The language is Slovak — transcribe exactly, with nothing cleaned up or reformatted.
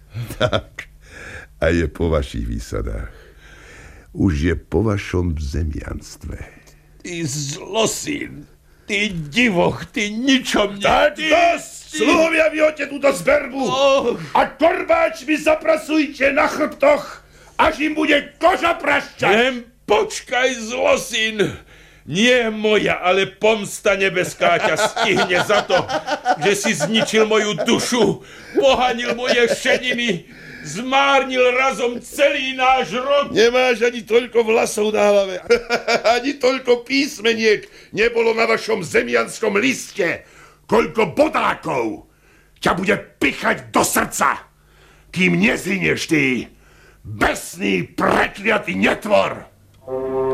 Tak, a je po vašich výsadách. Už je po vašom zemianstve. Ty zlosyn, ty divoch, ty ničomne. Tak ty, dosť! ty... Sluhovia, vyhoďte túto zberbu oh. a korbáčmi zaprasujte na chrbtoch, až im bude koža prašťať. Len počkaj, zlosyn. Nie moja, ale pomsta nebeská ťa stihne za to, že si zničil moju dušu, pohanil moje šediny, zmárnil razom celý náš rod. Nemáš ani toľko vlasov na hlave, ani toľko písmeniek nebolo na vašom zemianskom liste, koľko bodákov ťa bude pichať do srdca, kým nezhynieš ty, besný, prekliatý netvor.